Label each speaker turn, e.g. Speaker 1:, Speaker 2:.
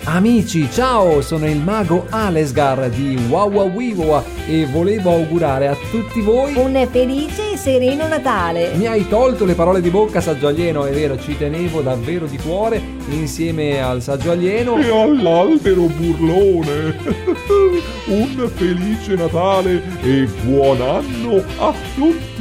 Speaker 1: Amici, ciao, sono il mago Alesgar di Wawawiwa e volevo augurare a tutti voi
Speaker 2: un felice e sereno Natale.
Speaker 1: Mi hai tolto le parole di bocca, saggio alieno, è vero, ci tenevo davvero di cuore insieme al saggio alieno
Speaker 3: e all'albero burlone. Un felice Natale e buon anno a tutti.